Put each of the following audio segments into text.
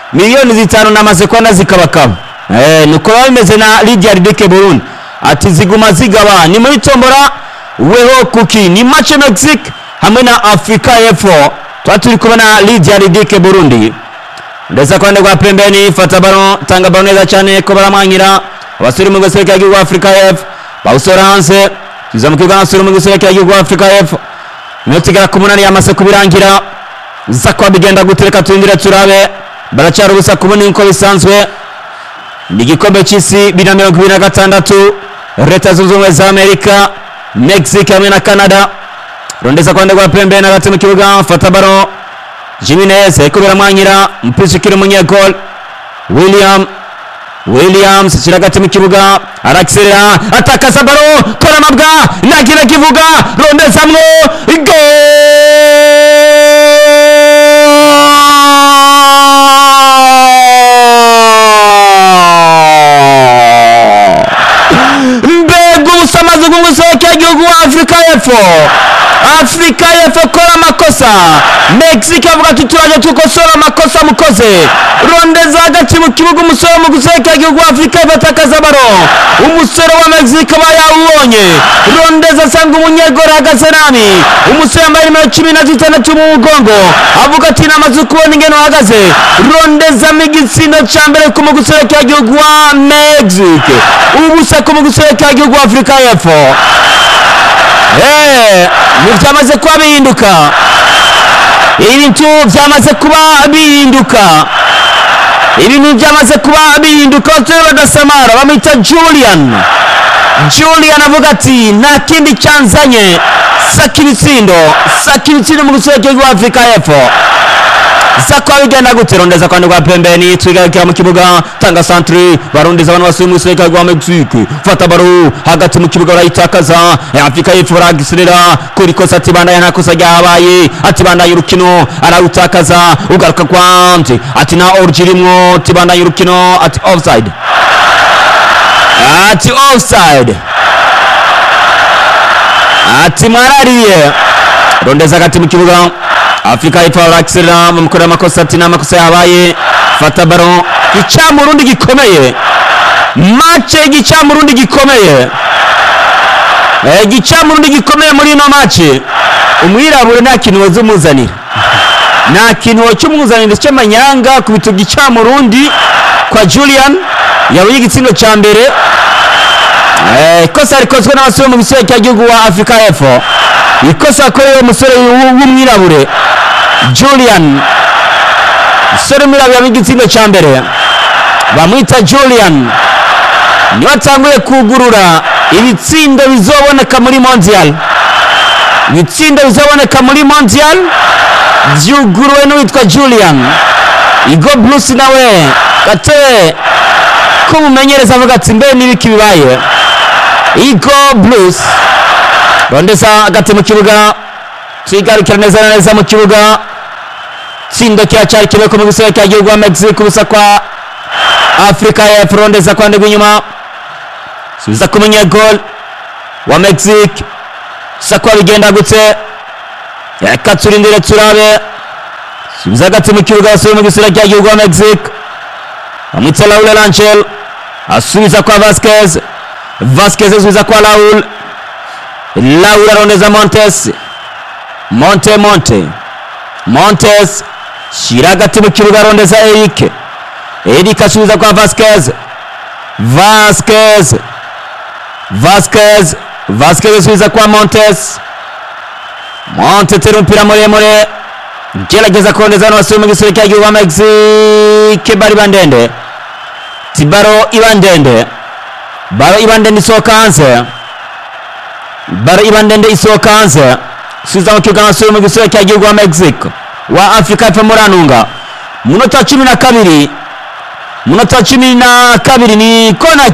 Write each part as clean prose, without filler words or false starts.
miliyoni 5 namaze kwana zikabakaba nuko bameze na Lydia Ridike Burundi ati ziguma zigaba ni muri tombora weho kuki ni match Mexique hamwe na Afrika y'Epfo turi kubona Lydia Ridike Burundi ndeza kwande kwa pembeni fata ballon tanga ballon neza cyane ko baramwanyira abasuri mu guseka y'u Afrika y'Epfo bawusoranse kizamukiga nasuri mu guseka y'u Afrika y'Epfo notigara kumunani yamase kubirangira zakwa bigenda gutereka turindire turabe baracyari ubusa kubona inko bisanzwe ni gikombe cy'isi 2026 Leta Zunze Ubumwe za Amerika Mexique hamwe na Canada rondeza kwande kwa pembeni hagati mu kibuga fata ballon Jimenez ekubira mwanyira mpishikira umunyegol Williams kiragati mu kibuga araxera atakaza ballon kora mabwa nagira kivuga rondeza mwo Afrika y'Epfo kora makosa Mexique avuga tuturaje tukosora makosa mukoze rondeza hagati mu kibuga umusore mu guseka igihugu Afrika batakaza ballon umusore wa Mexique bayawonye rondeza sanga umunyegora hagaze umusore yambaye nimero 16 mu mugongo avuga ati namaze kubona ingeno hagaze rondeza migitsindo cyambere ku muguseka igihugu wa Mexique ubusa ku muguseka igihugu Afrika y'Epfo byamaze kuba bihinduka ibintu byamaze kuba bihinduka badasamara bamwita Julian avuga ati nta kindi cyanzanye sakiritsindo mu guseka igihugu Afrika y'Epfo zakwa bigenda guterondeza kwande kwa pembeni twigarukira mu kibuga tanga centre barondeza abantu basuye mu seka kwa Mexique fata baro hagati mu kibuga barayitakaza Afrika y'Epfo baragiserera kuri kosa tibanda yana kosa ryabaye atibanda y'urukino ararutakaza ugaruka kwanje ati na orjirimwo tibanda y'urukino ati offside ati marariye rondeza hagati mu kibuga Afrika y'Epfo baraxera mu mukora makosa ati namakosa yabaye fata ballon gicamurundi gikomeye match gicamurundi gikomeye muri no match umwirabure nta kintu wazumuzanira nta kintu wacumuzanira cy'amanyanga ku bitu gicamurundi kwa Julian yabuye igitsindo cya mbere kosa rikozwe n'abasore mu giseke cy'igihugu wa Afrika y'Epfo ikosa korewe umusore w'umwirabure Julian sore mwirabure yabigitsindo cya mbere bamwita Julian niwe atanguye kugurura ibitsindo bizoboneka muri mondial byuguruwe n'uwitwa Julian Igo Blues nawe kate ko mumenyereza avuga ati mbe nibiki bibaye Igo Blues rondeza hagati mu kibuga twigarukira neza mu kibuga tsindo cyari kibeko mu guseka cy'igihugu wa Mexique ubusa kwa Afrika y'Epfo rondeza kwande inyuma subiza ku munyegol wa Mexique sakwa bigenda gutse yakaturindire turabe subiza hagati mu kibuga basuye mu guseka cy'igihugu wa Mexique amwitsa Raul Angel asubiza kwa Vasquez asubiza kwa Raul arondeza Montes shira hagati mu kibuga arondeza Eric asubiza kwa Vasquez asubiza kwa Montes tera umupira muremure gerageza kurondeza n'abasore mu gisore cy'igihugu wa Mexique bari bandende tibaro ibandende isohoka hanze subiza mu kibuga n'abasore mu gisore cy'igihugu wa Mexique wa Afrika y'Epfo muranunga munota 12 ni corner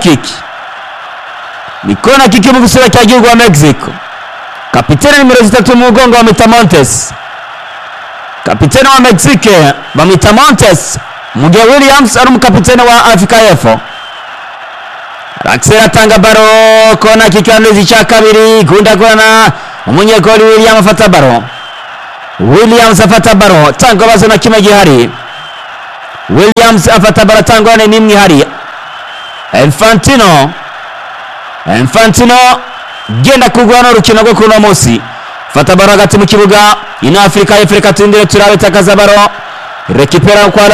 kick mu gisore cy'igihugu wa Mexique kapiteni nimero 3 mu mugongo wa kapiteni wa Mexique bamwita Montes mugihe Williams ari umukapiteni wa Afrika y'Epfo Raxera tanga baro kona kikanezi cha kabiri gundagurana umunyegoli Williams afata baro tanga bazo na kimwe gihari Williams afata baratangwane nimwe hariya. Infantino genda kugwana urukino rwo kuno munsi. Fata baro hagati mu kibuga. Ino Afrika tindire turabe takaza baro. Rekipera kwa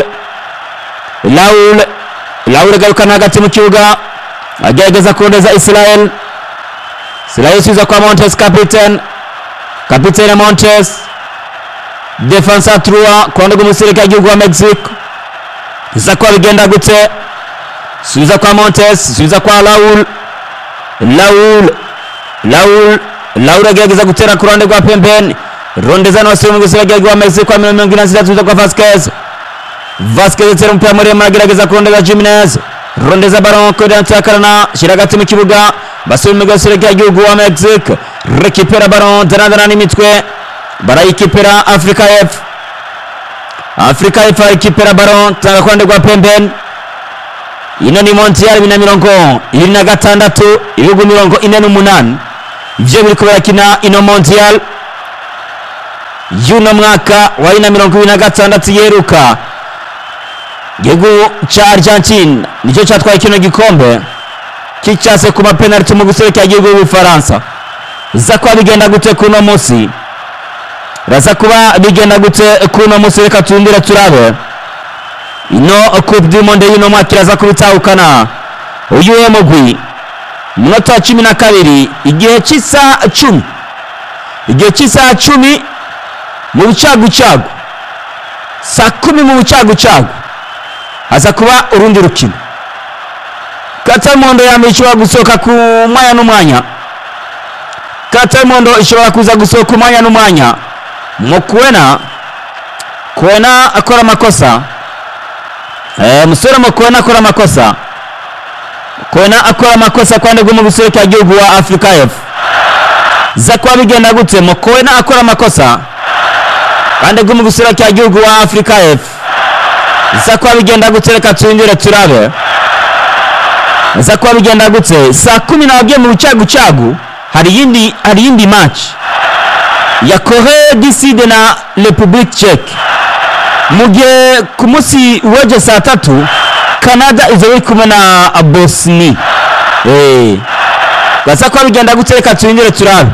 Laul garukana hagati mu kibuga. Agerageza kurondeza Israel suiza kwa Montes, kapitene Montes. Defensa Trua kwanda gumusirika y'igihugu wa Mexico. Iza kwa bigenda gute. Suiza kwa Montes, suiza kwa Laul agerageza gutera ku ruhande rwa pembeni. Rondeza n'abasore mu gusirika y'igihugu wa Mexico kwa 26 suiza kwa Vasquez tera umupira muremure agerageza kurondeza Jimenez. Rondeza ballon ko dantakarana shira gati mu kibuga basubira mu gusirika y'igihugu wa Mexico. Rekipera ballon danadana n'imitwe. Barayikipera Afrika ikipera ballon tanga kwande kwa pembeni. Ino ni Mondial 2026 ibihugu 48 ivyo biri kubera kina ino Mondial y'uno mwaka wa 2026 yeruka. Igihugu cha Argentine nicyo cyatwaye kino gikombe kicyase ku mapenalty mu guserekera igihugu cy'Ubufaransa. Za kwa bigenda gute kuno munsi raza kuba bigenda gute kuno munsi reka tundira turabe ino Coupe du Monde y'uno mwaka iraza kubitahukana uyu mugwi munota 12 igihe cy'isa 10 mu bucagucagu saa 10 mu bucagucagu haza kuba urundi rukino. Katamondo yamishwa gusoka ku mwanya n'umwanya. Katamondo ishobora kuza gusoka umwanya n'umwanya. Mokwena akora amakosa. Musore Mokwena akora amakosa. Mokwena akora amakosa kwande gumu gusoka igihugu wa Afrika za kwa bigenda gute. Mokwena akora amakosa kwande gumu gusoka igihugu wa Afrika za kwa bigenda gute reka tuindire turabe. Za kwa bigenda gute saa 10 na wagiye mu bucagucagu hari yindi match ya Corée du Sud na Republique Czech. Mugiye ku munsi weje saa 3 Canada izori kumwe na Bosnia. Za kwa bigenda gute reka tuindire turabe.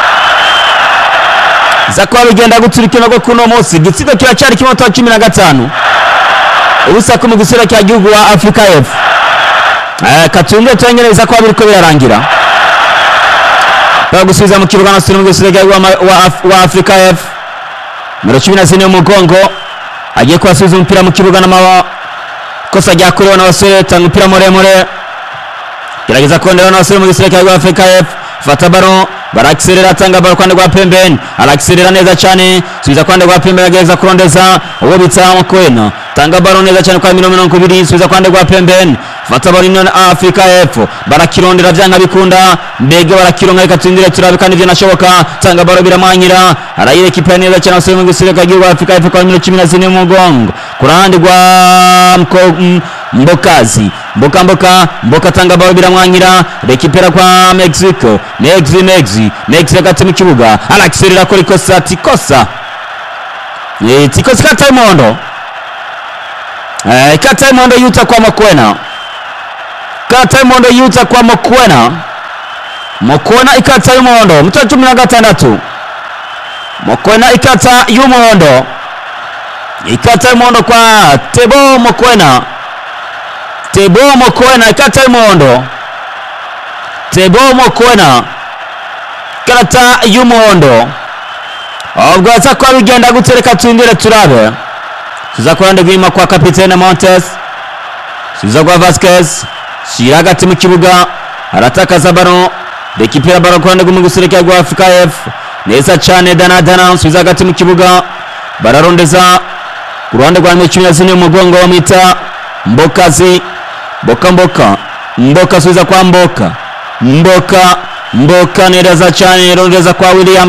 Za kwa bigenda gute urukino rwo kuno munsi gitsigo kiracyari kimota 15 ubusa ku mugusira cya gihugu wa Afrika katunge tuengereza kwa biriko birarangira. Bagusubiza mu kibuga nasuri mu gusira wa Afrika Mero 14 umugongo agiye kwasubiza umupira mu kibuga kosa rya korewe n'abasore tanga umupira muremure gerageza kondera n'abasore mu gusira cya Afrika fata ballon barakserera tanga ballon kwande kwa pembeni alakserera neza cyane subiza kwande kwa pembeni ageza kurondeza uwo bitsa Mokwena tanga ballon neza cyane kwa 20 subiza kwande kwa pembeni fata ballon ino Afrika barakirondera byanga bikunda mbege barakironga reka tindire turabe kandi byo nashoboka tanga ballon biramanyira arayirekipa neza cyane asubira mu gusireka gihugu Afrika kwa 14 umugongo kurandi gwa Mboka tanga ballon biramwanyira rekipera kwa Mexico Mexico hagati mu kibuga alakserera ko ikosa tikosa Katamondo Katamondo yuta kwa Mokwena Mokwena ikata y'umuhondo mutwa 16 Mokwena ikata y'umuhondo kwa Tebo Mokwena ikata y'umuhondo karata y'umuhondo ubwo aza kwa bigenda gutereka tuindire turabe tuza kurande gwima kwa kapitene Montes suza kwa Vasquez shira hagati mu kibuga aratakaza ballon rekipera ballon kurande gumu gusereka gwa Afrika neza cyane danadana suza hagati mu kibuga bararondeza kurande gwa 14 umugongo wa mita Mboka suza kwa Mboka neza cyane rondeza kwa William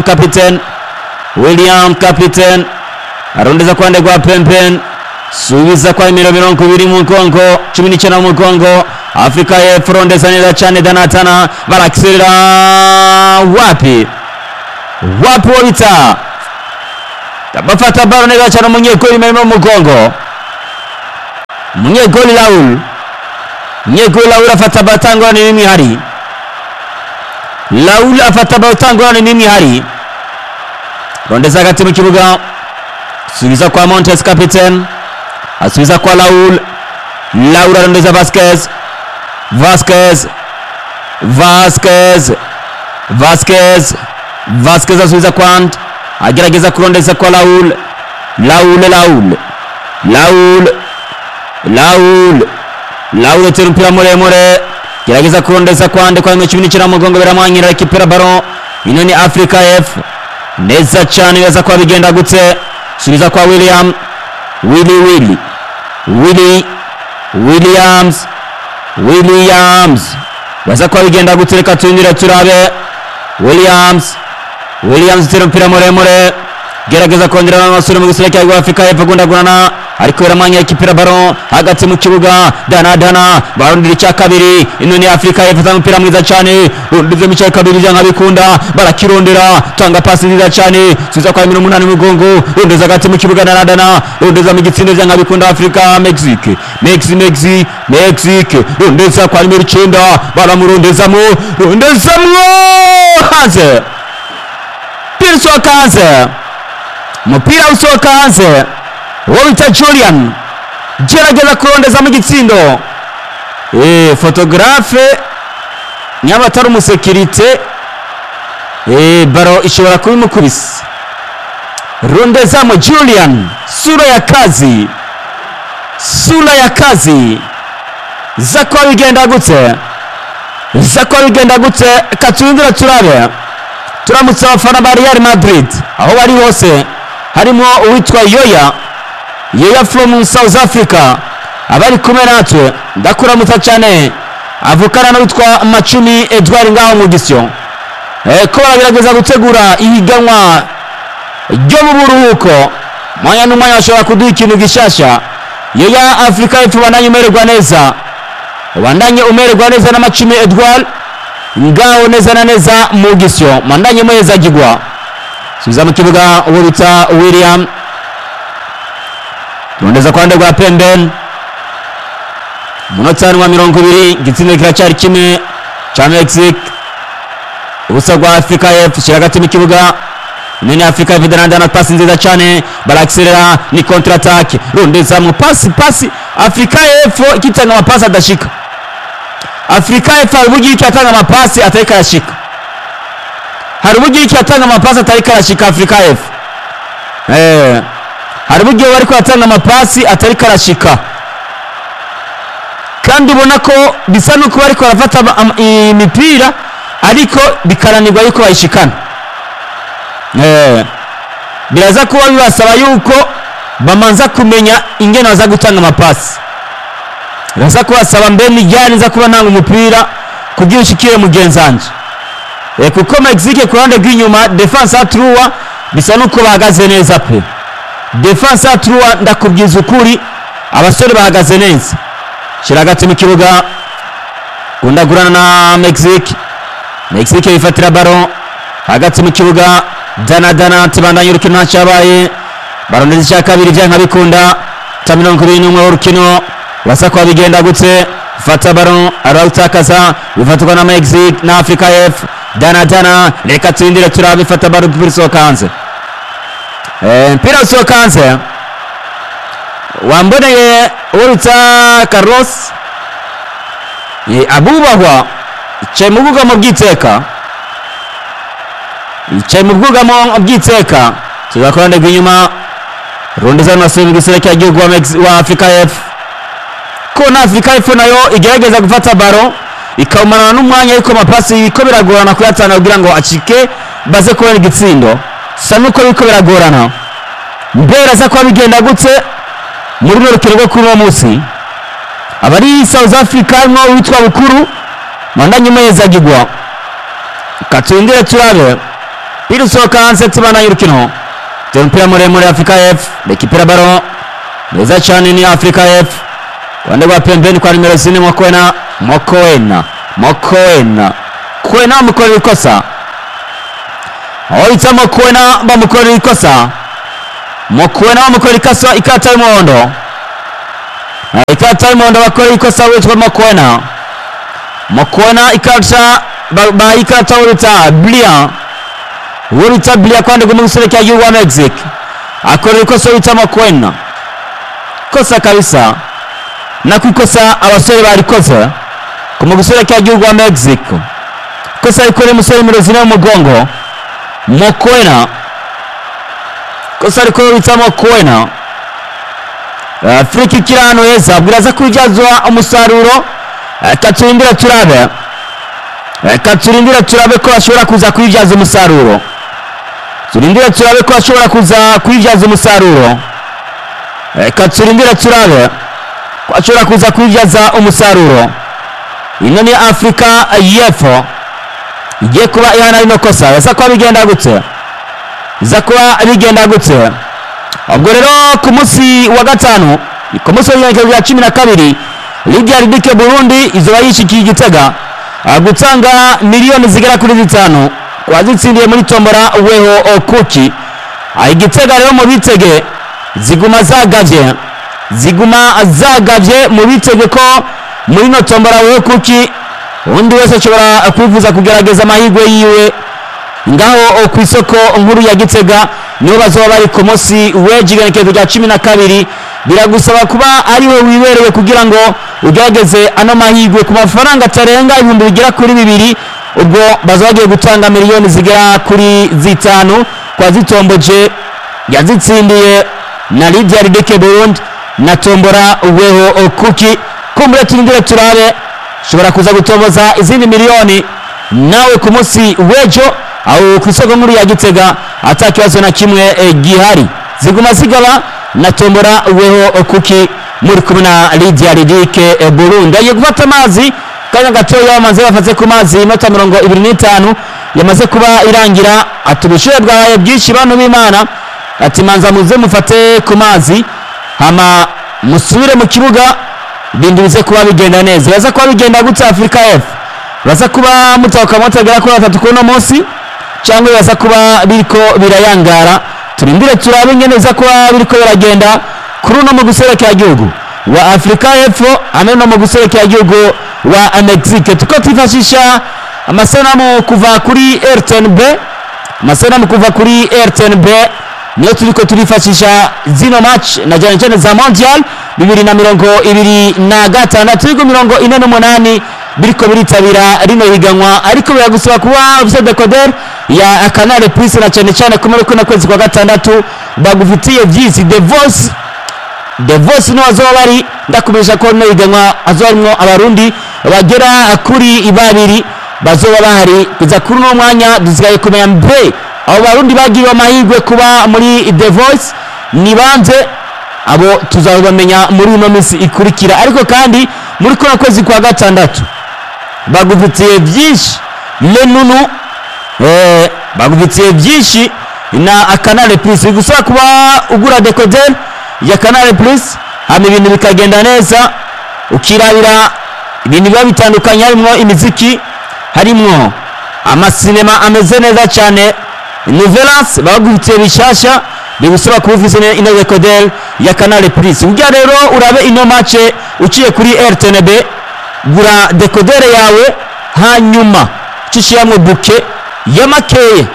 captain arondeza kwande gwa pempen subiza kwa 20 mugongo 19 mugongo Afrika rondeza neza cyane danatana barakserera wapi wabita tabafata baro neza cyane umunyekuri mu mugongo Munyegoli Laul afata batangorane n'imwe hari. Laul afata batangorane n'imwe hari. Rondeza hagati mu kibuga. Subiza kwa Montes capitaine. Asubiza kwa Laul arondeza Vasquez asubiza kwa Ant. Agerageza kurondeza kwa Laul tera mpira muremure. Gerageza kurondeza kwa Ande kwa mechi minikira mugongo biramwanyira ekipera ballon. Ino ni Africa F. Neza cyane yaza kwa bigenda gutse. Subiza kwa Williams. Waza kwa bigenda gutse reka tunyire turabe. Williams tera mpira muremure. Gerageza kongera amasura mu gisirikare cya Africa F gundagurana ariko biramwanya ekipera ballon hagati mu kibuga. Dana barondira cya kabiri. Ino ni Africa F tanga mpira mwiza cyane. Undize mu cya kabiri cyangwa bikunda barakirondera tanga pasi nziza cyane. Subiza kwa 8 mugongo. Undeza hagati mu kibuga Dana. Undeza mu gitsindo cyangwa bikunda Africa Mexique. Undeza kwa 9 baramurondezamo. Hanze. Mupira usohoka hanze. Wita Julian gerageza kurondeza mu gitsindo. Photographe nyabatari umusekirite. Baro ishobora kubimukubisa. Rondezamo Julian, sura ya kazi. Zakwa bigenda gutse katundira turabe. Turamutse abafana ba Real Madrid aho bari hose, harimo uwitwa Yoya from South Africa abari kumwe natwe. Ndakuramutsa cyane avukana n'uwitwa Macumi Edouard ngaho mu gisyo. Ko baragerageza gutegura ihiganwa ryo mu buruhuko. Mwanya n'umwanya bashobora kuduha ikintu gishasha. Yoya Africa F bandanye umererwa neza na Macumi Edouard ngaho neza mu gisyo. Mandanye mweza gigwa. Subiza mu kibuga uwo bita William. Rondeza kwande gwa Pemben. Munota wa 20 gitsinde kiracyari kimwe cha Mexique. Ubusa gwa Africa F shiragati mu kibuga. Nene Africa F Dana pasi nziza cyane barakselera ni counter attack. Rondeza mu pasi Africa F kitanga mapasi adashika. Africa F harubugi ikatanga mapasi atarika yashika. Africa F. Harubugi bari kwatanga mapasi atarika arashika. Kandi ubona ko bisa nuko bari kwarafata imipira ariko bikaranirwa yuko bayishikana. Biraza kuba bibasaba yuko bamanza kumenya ingene baza gutanga mapasi. Biraza kubasaba mbeni yari nza kuba nanga umupira kugira ushikire mugenzanje. Kuko Mexique ku ruhande rw'inyuma defense atruwa bisa nuko bahagaze neza pe. Defense atruwa ndakubwiza ukuri abasore bahagaze neza. Shiragati mu kibuga undagurana na Mexique yifatira ballon hagati mu kibuga. Dana tibandanye urukino nacyabaye. Barondeza kabiri byanka bikunda. 21 urukino wasa kwa bigenda gutse. Fata ballon arawutakaza bifatwa na Mexique na Africa F. Dana reka tsindire turabe fata ballon piriso kanze. Mpira so kanze. Wamboneye urutsa Carlos Abubahwa icaye mu bwugamo bw'iteka. Tuzakorande bw'inyuma rondeza n'asubira igisere cya gihugu wa Africa F. Ko na Africa F nayo igerageza gufata ballon ikawumarana n'umwanya ariko mapasi iko biragorana kuyatana kugira ngo acike baze kubona igitsindo. Sa nuko biko biragorana. Mbera za kwa bigenda gutse muri rukino rwo kuri uwo munsi. Abari South Africa no witwa Bukuru mandanye meza gigwa. Katundire turabe. Piriso kanse tibana y'urukino. Tempera muremure Africa F. Lekipera ballon. Neza cyane ni Africa F. Wande gwa pembeni kwa nimero 4 Mokoena mukora ikosa. Oita Mokoena bamukora ikosa. Mokoena bamukora ikosa ikata y'umuhondo. ikarata y'umuhondo bakora ikosa witwa Mokoena ikarata ba ikarata wita Blia kwande gumusore cya Yuwa Mexique akora ikosa wita Mokoena kosa kabisa na kwikosa abasore barikoze kumugusore cya Yuwa Mexique kosa ikore musore mirozina umugongo Mokoena kosa rikora wita Mokoena Afrika kirano heza biraza kujazwa umusaruro katurindira turabe ko ashobora kuza kwijaza umusaruro turindira turabe ko ashobora kuza kwijaza umusaruro katurindira turabe ko ashobora kuza kwijaza umusaruro ino ni Afrika y'Epfo igiye kuba ihana rino kosa yasa ko bigenda gutse ubwo rero ku munsi wa gatanu ku munsi wa 12 Lydia Ridike Burundi izoba yishikiye Igitega gutanga miliyoni zigera kuri 5 kwazitsindiye muri tombora weho okuki Igitega rero mu bitege ziguma zagavye mu bitege ko muri no tombora weho okuki undi wese ashobora kwifuza kugerageza amahirwe yiwe ngaho ku isoko nkuru ya Gitega niho bazoba bari ku munsi w'ejigenekezo rya 12 biragusaba kuba ari we wibereye kugira ngo ugerageze ano mahirwe ku mafaranga atarenga 2,000 ubwo bazagiye gutanga miliyoni zigera kuri 5 kwa zitomboje yazitsindiye na Lydia Ridike Burundi na tombora weho okuki kumbure turindire turabe shobora kuza gutomboza izindi miliyoni nawe ku munsi w'ejo au kwisoko nkuru ya Gitega atakibazo na kimwe gihari ziguma zigaba na tombora weho okuki muri kumwe na Lydia Ridike Burundi agiye gufata amazi kanya gatoya bamaze bafatse ku mazi iminota 25 yamaze kuba irangira atubushuye bwaye byinshi bantu b'Imana ati manza muze mufate ku mazi hama musubire mu kibuga bindi bize kuba bigenda neza yaza kuba bigenda gutse Afrika F baza kuba mutaka mutagera kuri 3 kuno munsi cyangwa yaza kuba biriko birayangara turindire turabe ngeneza kuba biriko biragenda kuri no mu guserekera igihugu wa Afrika Y'Epfo hamwe no mu guserekera igihugu wa Mexique tuko twifashisha amasanamu kuva kuri RTNB niyo turiko turifashisha zino match na jana za Mondial 2026 turiko 48 biriko biritabira rino higanwa ariko biragusaba kuba ufite decoder ya Canal Plus na cyane kumara ko kwezi kwa gatandatu bagufitiye byisi The Voice no azobari ndakumeje ko no higanwa azorimo abarundi bagera kuri 2 bazoba bahari kuza kuri no mwanya dusigaye kumenya mbe abo barundi bagiye amahirwe kuba muri The Voice nibanze abo tuzabamenya muri no minsi ikurikira ariko kandi muri ko kwezi kwa gatandatu bagufitiye byinshi lenunu bagufitiye byinshi na Canal Plus gusaba kuba ugura decoder ya Canal Plus hama ibintu bikagenda neza ukirabira ibintu biba bitandukanye harimo imiziki harimo amasinema ameze neza cyane Novelas bagufitiye bishasha bigusaba kuvuza ino decoder ya Canal Plus ujya rero urabe ino match uciye kuri RTNB gura decoder yawe hanyuma cishiyamwe buke yamakeye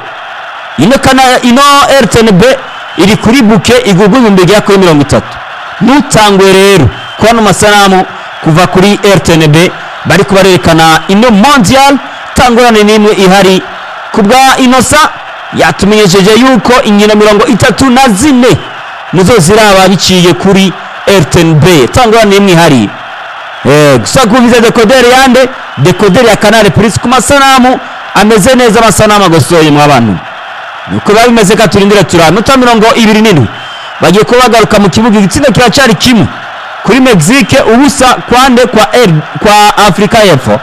ino RTNB iri kuri buke igugu 230 nutangwe rero kubona amasanamu kuva kuri RTNB bari kubarerekana ino Mondial tangorane nimwe ihari kubwa inosa yatumenyesheje yuko inkino 34 muzo ziraba biciye kuri RTNB tangorane nimwe ihari gusa kuviza decoder ya Canal Plus ku masanamu ameze neza amasanamu agosoye mu abantu nuko babimeze ka turindira turanota 27 bagiye ko bagaruka mu kibuga igitsinda kiracari kimwe kuri Mexique ubusa kwande kwa Afrika Y'Epfo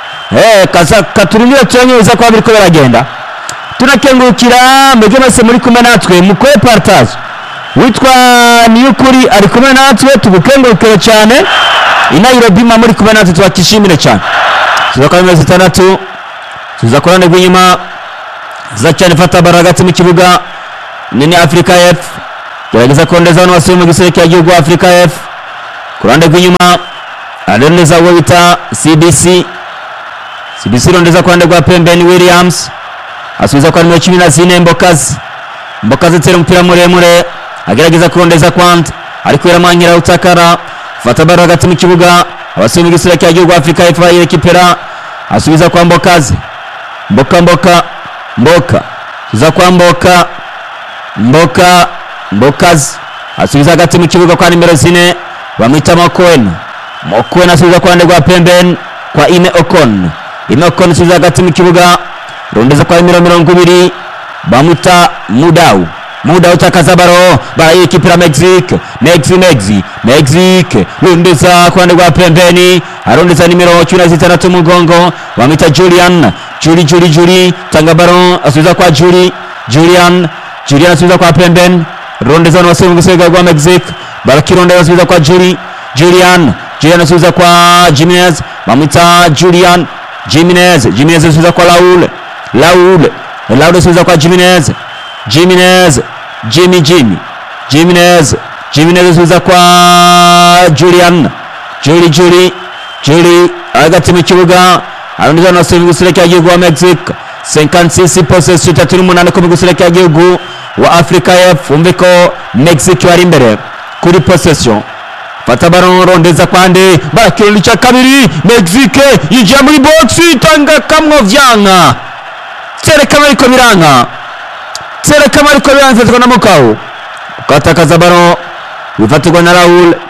katurindira turanyuza kwa biriko baragenda tunakengurukira mbege bose muri kumwe natwe mukoye partage witwa Niyukuri ari kumwe natwe tugukengurukira cyane Nairobi muri kumwe natwe twakishimire cyane tuzakomeza 6 tuzakorane gwinyuma za cyane fata baragati mu kibuga nini Afrika F gerageza kondeza hano wasuye mu giseke cy'igihugu Afrika F kurande rw'inyuma arondeza uwo bita CBC rondeza kurande rwa pembeni Williams asubiza kwa nimero 14 Mbokazi tera umupira muremure agerageza kurondeza kwandi ariko yaramwanyira utakara fata baro hagati mu kibuga abasore mu gisura cya gihugu Afrika y'Epfo yerekipera asubiza kwa Mbokazi Mboka subiza kwa Mbokazi asubiza hagati mu kibuga kwa nimero 4 bamwita Mokoen asubiza kwa ndegwa pembeni kwa Ime Ocon asubiza hagati mu kibuga rondeza kwa nimero 20 bamwita Mudau takaza baro barayekipira Mexique rondeza kwa ndegwa pembeni arondeza nimero 16 mugongo bamwita Julian tanga baro asubiza kwa Julian asubiza kwa pembeni rondeza no wasema gusega kwa Mexique barakirondeza asubiza kwa Julian asubiza kwa Jimenez bamwita Jimenez asubiza kwa Laul asubiza kwa Jimenez asubiza kwa Julian hagati mu kibuga arondeza no wasema gusega kwa Mexique 56 possession 38 ko gusega igihugu wa Afrika y'Epfo umve ko Mexique bari imbere kuri possession fata baro rondeza kwande barakirondeza kabiri Mexique yinjira muri box tanga kamwo vyanga tereka mariko biranga fatwa na Mukau katakaza baro bifatirwa na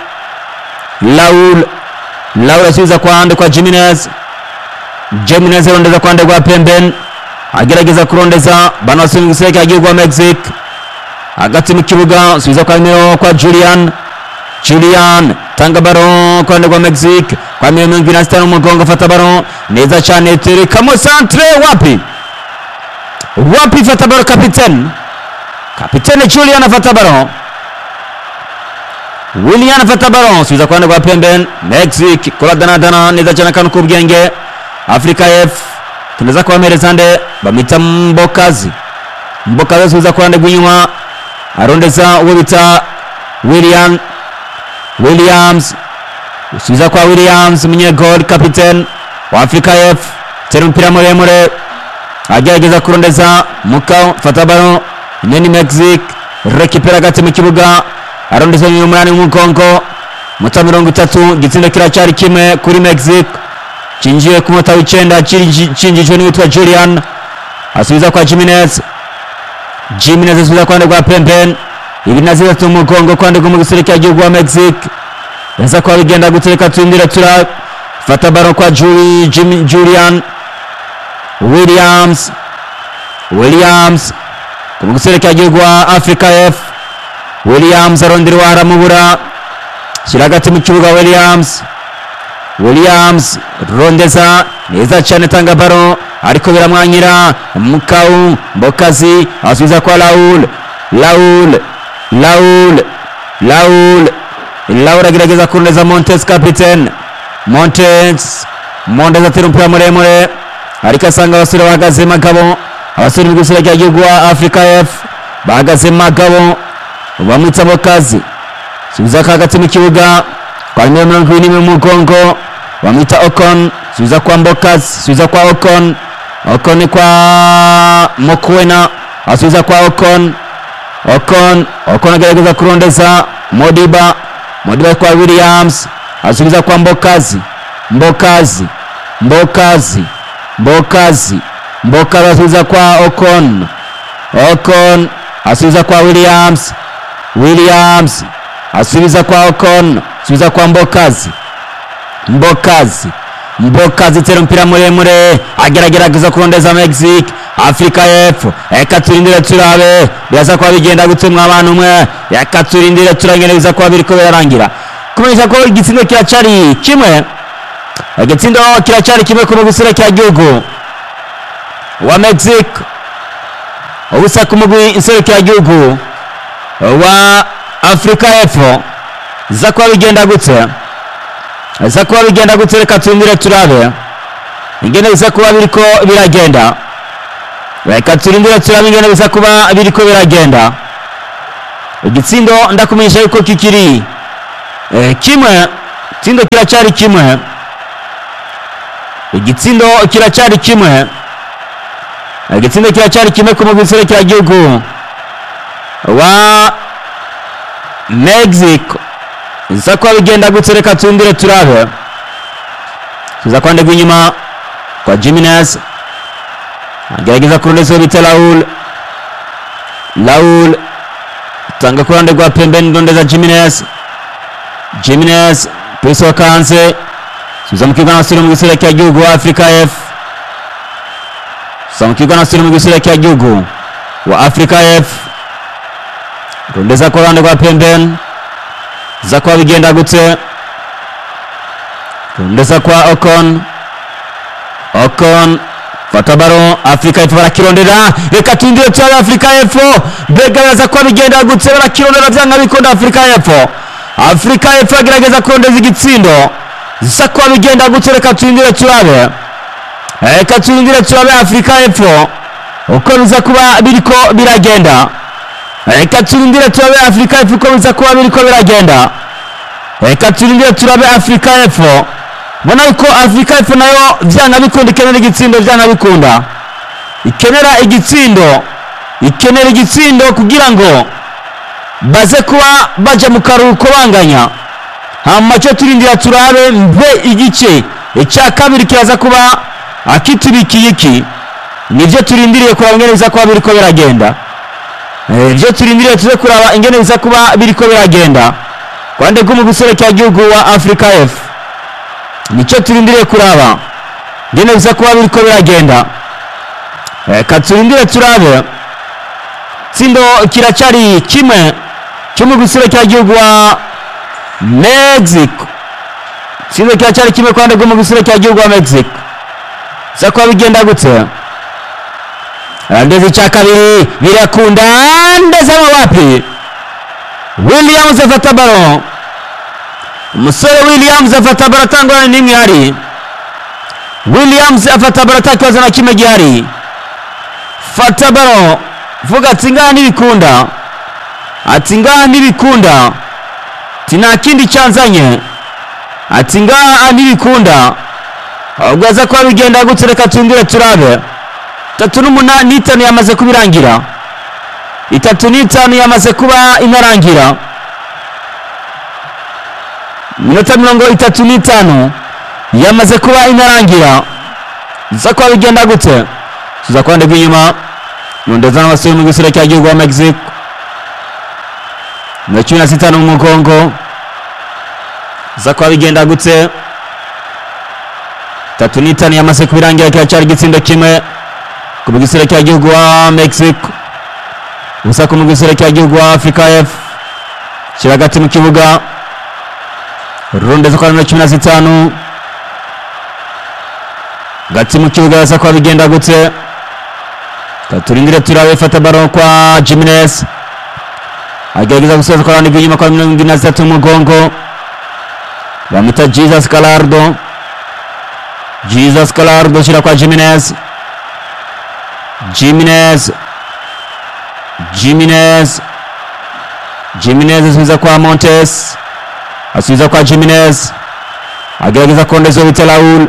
Laul asubiza kwande kwa Jimenez rondeza kwande kwa pembeni agerageza kurondeza bano basubira guseka igihugu wa Mexique hagati mu kibuga asubiza kwa nimero kwa Julian tanga baro kwa ndegwa Mexique kwa nimero 25 umugongo fata baro neza cyane tereka mo centre wapi fata baro kapiteni Julian afata baro William afata baro asubiza kwa ndegwa pembeni Mexique kola dana neza cyane kanu kubwenge Afrika y'Epfo tunaweza kuwamereza nde bamita Mbokazi asubiza kwa ndegwa inyuma arondeza uwo bita Williams asubiza kwa Williams munyegol kapiteni wa Afrika y'Epfo tera umupira muremure agerageza kurondeza Mukau fata baro neni Mexique rekipera hagati mu kibuga arondeza umunani w'umugongo muta 30 gitsindo kiracyari kimwe kuri Mexique kinjiye ku mota w'icenda cinjijwe n'uwitwa Julian asubiza kwa Jimenez asubiza kwa ndegwa pembeni ibinaziza tumugongo kwa ndegwa mu gisirikare cy'igihugu wa Mexique yaza kwa bigenda gutereka tuindira fata baro kwa Julian Williams ku gisirikare cy'igihugu wa Afrika y'Epfo Williams aronderwa aramubura shyira hagati mu kibuga Williams rondeza neza cyane tanga baro ariko biramwanyira Mukau Mbokazi asubiza kwa Laul agerageza kurondeza Montes kapiteni Montes atera umupira muremure ariko asanga abasore bahagaze magabo abasore b'igusira cy'igihugu wa Afrika y'Epfo bahagaze magabo bamwitsa Mbokazi subiza hagati mu kibuga kwa 21 mu mugongo bamwita Ocon subiza kwa Mbokazi subiza kwa Ocon kwa Mokwena asubiza kwa Ocon agerageza kurondeza Modiba kwa Williams asubiza kwa Mbokazi asubiza kwa Ocon asubiza kwa Williams asubiza kwa Ocon asubiza kwa Mbokazi tera umupira muremure agerageza kurondeza Mexique Afrika y'Epfo eka turindire turabe biraza kwa bigenda gutumwa abantu umwe eka turindire turangereza kwa biriko birarangira kumenyesha ko igitsindo kiracyari kimwe ku mugusira cya gihugu wa Mexique ubusa ku mugwi insero cya gihugu wa Afrika y'Epfo za kwa bigenda gutse reka turindire turabe ingene biza kuba biriko biragenda reka turindire turabe ingene biza kuba biriko biragenda igitsindo ndakumenyesha yuko kikiri kimwe igitsindo kiracyari kimwe, igitsindo kiracyari kimwe, igitsindo kiracyari kimwe ku mugwi w'igihugu wa Mexico. Iza kwa bigenda gutsereka tundire turabe, tuza kwande gwinyuma kwa Jimenez, agerageza kurondeza bita Laul tanga kurande gwa pembeni ndondeza Jimenez pesa wakanze tuza mukigwa nasiri mu gisere cya gihugu wa Africa F, samukigwa nasiri mu gisere cya gihugu wa Africa F, ndondeza kurande gwa pembeni za kwa bigenda gutse, ndondeza kwa Ocon fata baro Africa F barakirondera, reka tundire twa Africa F begereza kwa bigenda gutse barakirondera byanga bikunda Africa F agerageza kurondeza igitsindo za kwa bigenda gutse, reka tundire turabe Africa F uko biza kuba biriko biragenda, reka tundire turabe Africa F uko biza kuba biriko biragenda, reka tundire turabe Africa F. Mbona yuko Africa F nayo byanga bikunda ikenera igitsindo, byanga bikunda ikenera igitsindo kugira ngo baze kuba baje mu karuhuko banganya. Hamacho turindira turabe mbe igice cya kabiri kiraza kuba akiturikiye iki, nivyo turindiriye kuraba ingene biza kuba biriko biragenda, nivyo turindiriye tuze kuraba ingene biza kuba biriko biragenda kwande gumu guserekya gihugu wa Africa F, nicyo turindiriye kuraba ngene biza kuba biriko biragenda. Katurindire turabe tsindo kiracyari kimwe cyo mu guserekya gihugu wa Mexico, tsindo kiracyari kimwe kwande gumu guserekya gihugu wa Mexico za kuba bigenda gutse, ndeze cya kabiri birakunda, ndeze wapi Williams afata baro, umusore Williams afata baro atangwa n'imwe hari, Williams afata baro atakibazo na kimwe gihari, fata baro vuga ati ngaha ntibikunda, ati ngaha ntibikunda, ati nta kindi cyanzanye, ati ngaha ntibikunda, ahubwo aza kuba bigenda gutse, reka tundire turabe 3:5 yamaze kubirangira, 3:5 yamaze kuba inarangira, minota 35 yamaze kuba inarangira, za kuba bigenda gutse tuza kwande bw'inyuma ndondeza n'abasore mu gisere cya gihugu wa Mexico na 16 mu mugongo, za kuba bigenda gutse 3:5 yamaze kubirangira, kiracyari igitsindo kimwe ku gisere cya gihugu wa Mexico, ubusa ku gisere cya gihugu wa Africa F, kiragati mu kibuga rondeza kwa 15 gati mu kibuga, za kuba bigenda gutse turindire turabe fata baro kwa Jimenez, agerageza gusoza kwa randi bw'inyuma kwa 23 mu mugongo, bamita Jesus Gallardo shira kwa Jimenez asubiza kwa Montes, asubiza kwa Jimenez, agerageza kondeza bita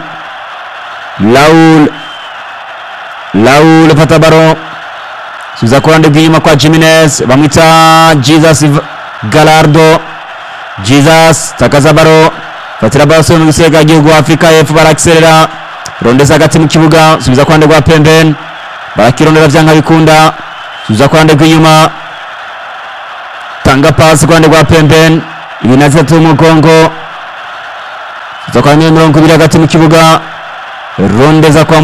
Laul fata baro asubiza kwa randi bw'inyuma kwa Jimenez, bamwita Jesus Gallardo, takaza baro fatira baro mu gisega gihugu Africa F, barakserera rondeza hagati mu kibuga, asubiza kwa randi gwa pembeni, barakirondera byanga bikunda, asubiza kwa randi bw'inyuma, tanga pasi kwa randi gwa pembeni, 23 mu mugongo, asubiza kwa 20 hagati mu kibuga, rondeza kwa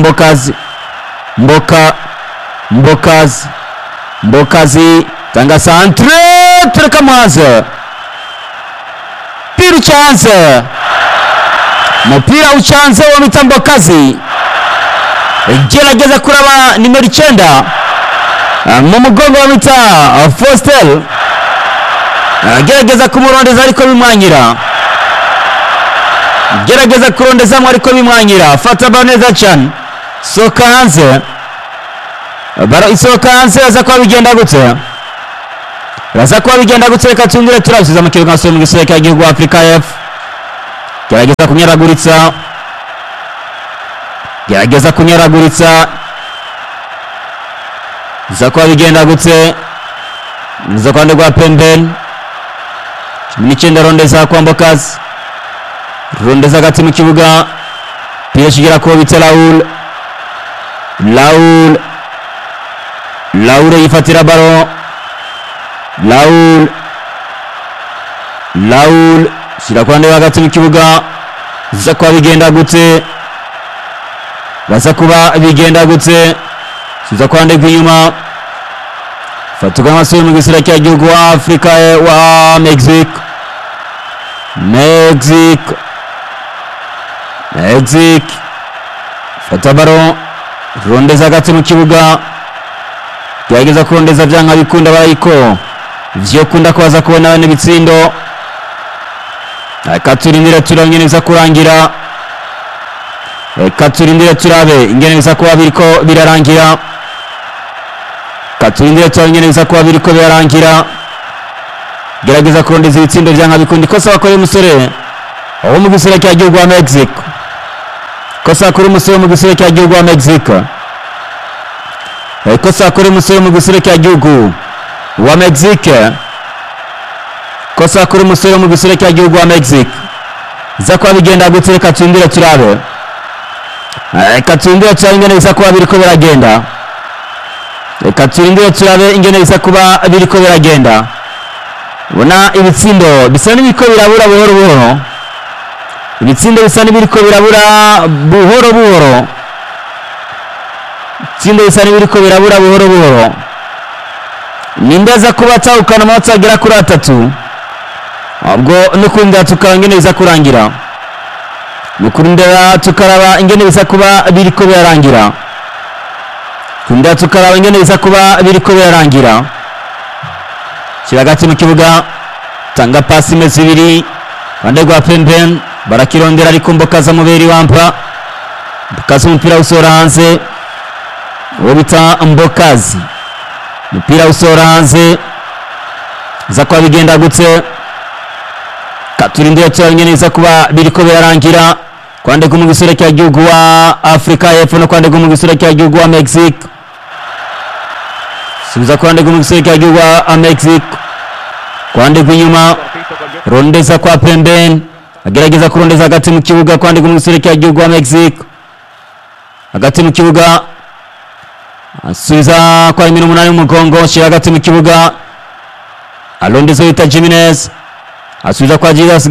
Mbokazi tanga centre tureka maze piru chance mupira uchanze wa Mbokazi, gerageza kuraba nimero 9 mu mugongo wa mita Fostel, gerageza kumurondeza ariko bimwanyira, gerageza kurondeza ariko bimwanyira, fata baneza cyane soka hanze, bara isoka hanze, aza kwa bigenda gutse, reka tundire turabisiza mu kibuga mu gisere cya gihugu Africa F, gerageza kunyaraguritsa za kwa bigenda gutse za kwande gwa pembeni 19 rondeza kwa Mbokazi rondeza hagati mu kibuga pira kigera ko bita Laul yifatira baro Laul shira kwande hagati mu kibuga za kwa bigenda gutse baza kuba bigenda gutse suza kwande kwinyuma fatuka amasuri mu gisira cya gihugu wa Afrika wa Mexique fata baro rondeza hagati mu kibuga gerageza kurondeza byanka bikunda barayiko vyo kunda kwaza kubona bane bitsindo akaturindira turangene biza kurangira katurindira turabe ingene biza kuba biriko birarangira katurindira turangene biza kuba biriko birarangira gerageza kurondeza ibitsindo byanka bikunda ikosa bakora umusore aho mu gisira cya gihugu wa Mexico kosa kuri umusore mu gisira cya gihugu wa Mexico kosa kuri umusore mu gisira cya gihugu wa Mexico kosa kuri umusore mu gisira cya gihugu wa Mexico za kwa bigenda gutse katurindira turabe katurindira turabe ingene biza kuba biriko biragenda katurindira turabe ingene biza kuba biriko biragenda bona ibitsindo bisa n'ibiko birabura buhoro ibitsindo bisa n'ibiriko birabura buhoro ibitsindo bisa n'ibiriko birabura buhoro nindaza kuba tawukana amanota agera kuri 3 ubwo n'ukunda tukaba ingene biza kurangira n'ukunda tukaraba ingene biza kuba biriko birarangira kunda tukaraba ingene biza kuba biriko birarangira kiragati mu kibuga tanga pasi mezi ibiri bande gwa pembeni barakirondera ariko Mbokazi muberi wampa Mbokazi umupira usora hanze uwo bita Mbokazi umupira usora hanze za kwa bigenda gutse katurindira cyangene iza kuba biriko birarangira kwande ku mugisore cya gihugu wa Afrika y'Epfo no kwande ku mugisore cya gihugu wa Mexico subiza kwande ku mugisore cya gihugu wa Mexico kwande kunyuma rondeza kwa pembeni agerageza kurondeza hagati mu kibuga kwande ku mugisore cya gihugu wa Mexico hagati mu kibuga asubiza kwa 18 umugongo shira hagati mu kibuga alondeza yita Jimenez asubiza kwa Jesus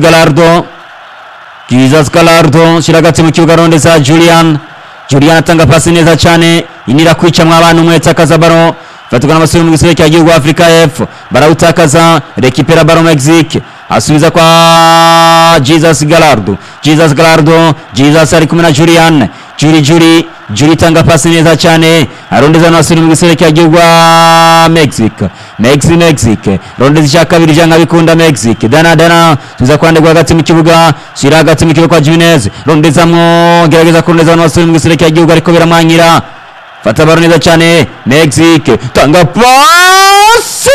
Gallardo shira hagati mu kibuga rondeza Julian atanga pasi neza cyane inira kwica mw'abantu mwetakaza baro fatukana amasuri mu gisore cya gihugu Afrika y'Epfo barawutakaza rekipera baro Mexique asubiza kwa Jesus Gallardo ari kumwe na Juri tanga pasi neza cyane arondeza n'abasuri mu gisore cya gihugu Mexique rondeza cya kabiri janga bikunda Mexique dana tuza kwandegwa hagati mu kibuga shira hagati mu kibuga kwa Jimenez rondezamwo gerageza kurondeza n'abasuri mu gisore cya gihugu ariko biramwanyira fata baro neza cyane Mexique tanga pasi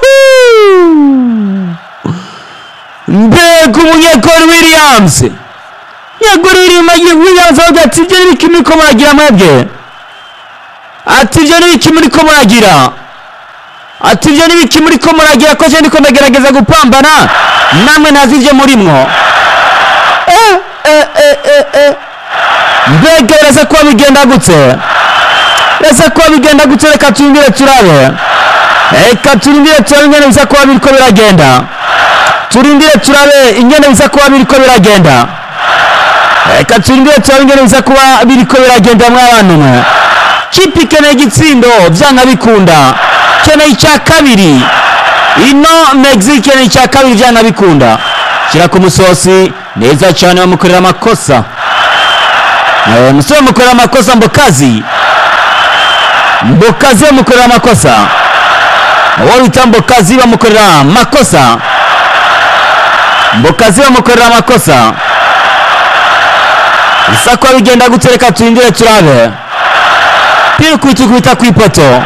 mbega umunyekori Williams yagurira Williams ati ibyo ni kimwe ko muragira mwebwe ati ibyo ni kimwe ko muragira ati ibyo ni kimwe ko muragira ko je ndiko ndagerageza gupambana namwe nazije murimwo mbega rasa ko bigenda gutse reka tumbire turabe turindire turabe ingene biza kuba biriko biragenda turindire turabe ingene biza kuba biriko biragenda turindire turabe ingene biza kuba biriko biragenda mw'abantu mwe kipi keneye igitsindo vyanga bikunda keneye icya kabiri ino Mexique keneye icya kabiri vyanga bikunda shira ku musosi neza cyane bamukorera amakosa musore bamukorera amakosa Mbokazi bamukorera amakosa uwo bita Mbokazi bamukorera amakosa isako bigenda gutereka turindire turabe pira ukubita kwipoto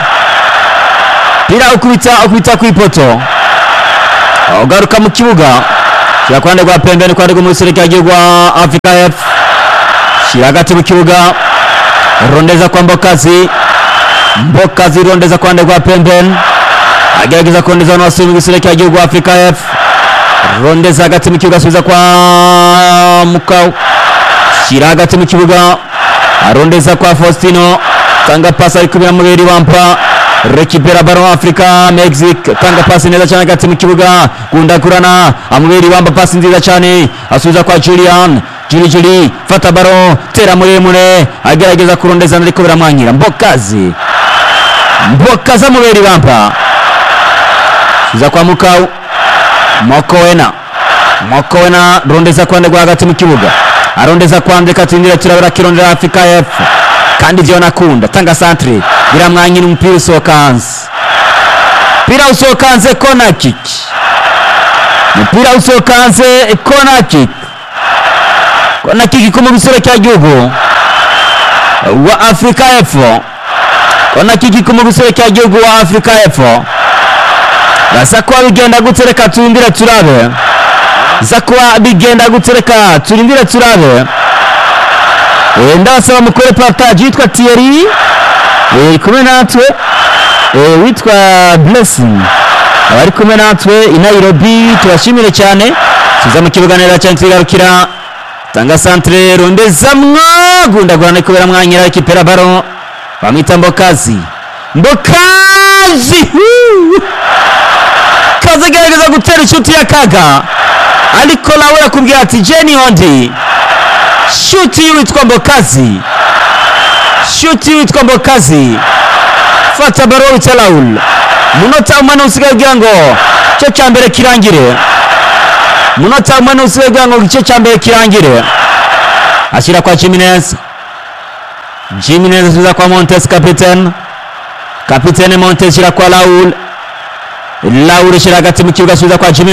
ugaruka mu kibuga shira kwande kwa pembeni kwande kumusirika yagirwa Africa F shira hagati mu kibuga rondeza kwa Mbokazi rondeza kwande kwa pembeni agerageza kondeza no asubira gisirika yagirwa Africa F rondeza hagati mu kibuga asubiza kwa Mukau shira hagati mu kibuga arondeza kwa Faustino tanga pasi ari kubira mu beri bampa rekipera ballon Africa Mexique tanga pasi neza cyane hagati mu kibuga gundagurana amuberi bamba pasi nziza cyane asubiza kwa Juli fata ballon tera muremure agerageza kurondeza ariko biramwanyira Mbokazi amuberi bamba asubiza kwa Mukau Mokowena rondeza kwande gwa hagati mu kibuga arondeza kwande katindira turabara kirondera Africa F kandi byo nakunda tanga centre biramwanyira umupira usokanze corner kick ku mubisore cya gihugu wa Africa F corner kick ku mubisore cya gihugu wa Africa F Zasakwa bigenda gutereka turindire turabe Zakwa bigenda gutereka turindire turabe ndasaba mukore partage yitwa Thierry kumwe natwe witwa Blessing abari kumwe natwe i Nairobi tubashimire cyane tuza mu kibuga neza cyane twigarukira tanga centre rondeza mwagundagurana kubera mwanyira ekipera ballon bamwita Mbokazi kazagerageza gutera inshuti ya Kaga ariko nawe yakubwira ati Jenny Ondi shuti witwa Mbokazi fata ballon witwa Raul munota umwana usigaye ugira ngo cyo cyambere kirangire ashyira kwa Jimenez asubiza kwa Montes kapitene Montes shyira kwa Raul shyira hagati mu kibuga asubiza kwa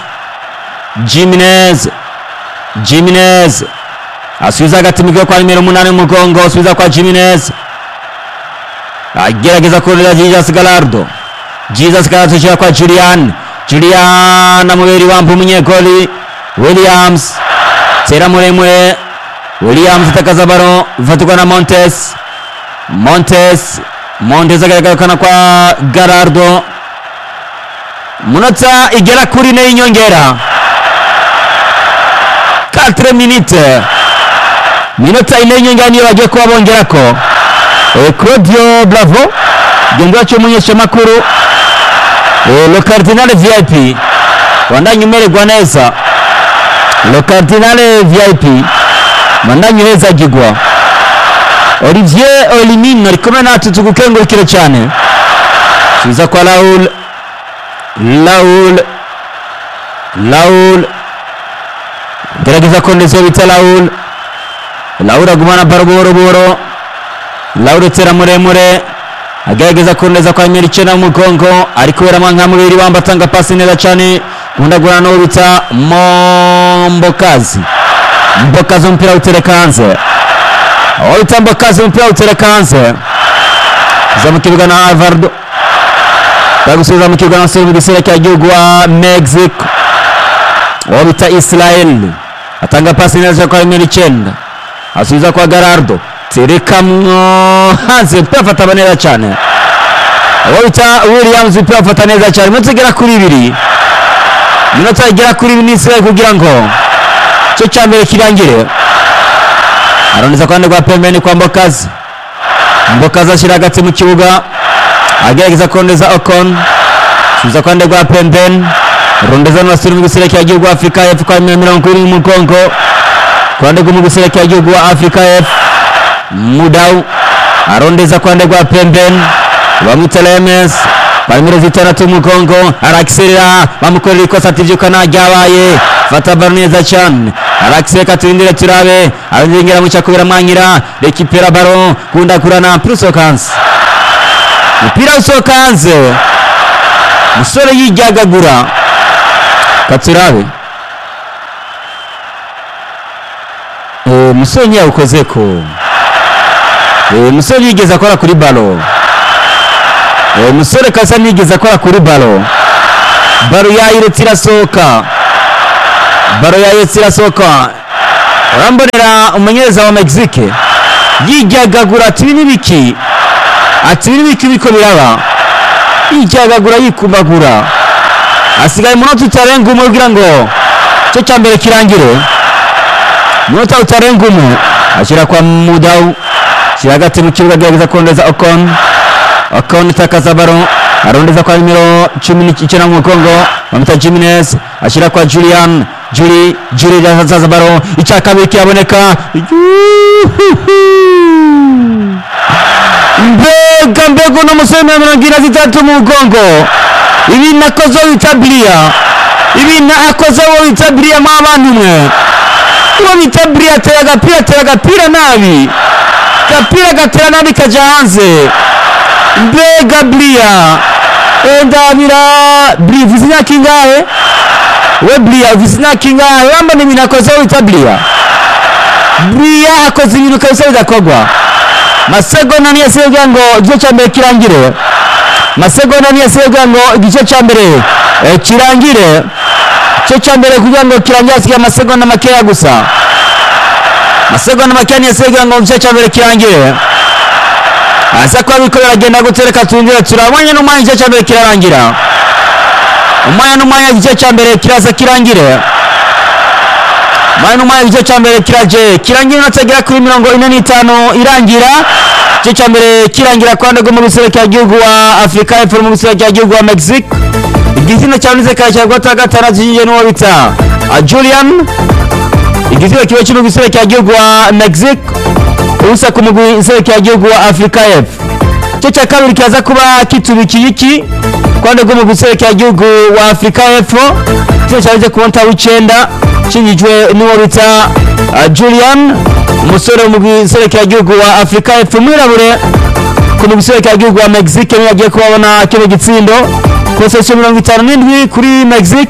Jimenez asubiza hagati mu kibuga kwa nimero 8 umugongo asubiza kwa Jimenez agerageza kurira Jesus Gallardo shyira kwa Julian amuberi wampa umunyegoli Williams tera muremure Williams atakaza ballon ifatirwa na Montes agaragara kwa Gallardo munota igera kuri ne inyongera 4 minota ine inyongera niyo bagiye kuba bongerako Claudio Bravo gendwa cyo munyesha makuru le Cardinal VIP wandanye umererwa neza le Cardinal VIP wandanye heza gigwa Olivier Olimine ari kumwe natwe tugukengurukire cyane subiza kwa Raul gerageza kondeza bita Raul agumana baro buhoro tera muremure agerageza kondeza kwa Mericena umugongo ariko berama nka mubiri bamba tanga pasi neza cyane gundagurana no bita Mbokazi umupira utereka hanze za mu kibuga na Alvarado bagusubiza mu kibuga na Serbia gisere cya gihugu wa Mexico bita Israel atanga pasi neza kwa Mericena asubiza kwa Gallardo terekamwo hanze pafata banera cyane bita Williams pafata neza cyane minota igera kuri 2 Israel kugira ngo cyo cyambere kirangire arondeza kwande kwa pembeni kwa Mbokazi ashyira hagati mu kibuga agerageza kondeza Ocon subiza kwande kwa pembeni rondeza no asubira mu gisere cya gihugu wa Africa F kwa 20 umugongo kwande mu gisere cya gihugu wa Africa F Mudau arondeza kwande kwa pembeni bamwita Lemes Palmiro zitandatu umugongo arakiserera bamukorera ikosa tivyukana ryabaye fata ballon neza cyane arakisereka turindire turabe arongera mu cyakubira mwanyira rekipera ballon kundakurana Prusokanse upira usokanze musore yijyagagura katurabe musore nyabukozeko musore yigeze akora kuri ballon musore kasa nigeze akora kuri ballon yayiretse irasohoka baro ya yesi irasohoka urambonera umumenyereza wa Mexique yiryagagura ati ibi n'ibiki biko biraba yiryagagura yikumbagura asigaye umunota utarenga umwe kugira ngo cyo cya mbere kirangire umunota utarenga umwe ashyira kwa Mudau ashyira hagati mu kibuga agerageza kurondeza Ocon itakaza baro arondeza kwa nimero 19 mu Kongo bamita Jimenez ashyira kwa Julian yazaza baro icya kabiri kiraboneka mbega no musore 33 mu Kongo ibi nakoze witablia mwabantu mwe uwo witablia tera agapira nabi gatera nabi kaja hanze mbega blia ndabira blia vizina kingahe we blia vizina kingahe wamba ni minakoze witablia blia akoze ibintu kabisa bidakogwa masegonda ni yasebya ngo igice cya mbere kirangire igice cya mbere kirangire cyo cya mbere kugira ngo kirangire asigaye amasegonda makeya gusa amasegonda makeya ni yasebya ngo igice cya mbere kirangire asa kwa biko biragenda gutereka tundire turabonye n'umwanya igice cya mbere kirarangira umwanya igice cya mbere kiraza kirangire umwanya igice cya mbere kirangira natagera kuri 45 irangira igice cya mbere kirangira kwande go mu guserekera igihugu wa Afrika y'Epfo mu guserekera igihugu wa Mexique igizina cyanize kaje gota gatana zinje no bita Julian igizina kibe cyo mu guserekera igihugu wa Mexique usa ku mu guserekera igihugu wa Afrika y'Epfo igice cya kabiri kiza kuba kitubikiye iki kwande go mu guserekera igihugu wa Afrika y'Epfo igice cyaje kubonta w'icenda kinjijwe n'uwo bita Julian umusore mu guserekera igihugu wa Afrika y'Epfo mwirabure ku mu guserekera igihugu wa Mexique niyo agiye kubona kino gitsindo posesiyo 57 kuri Mexique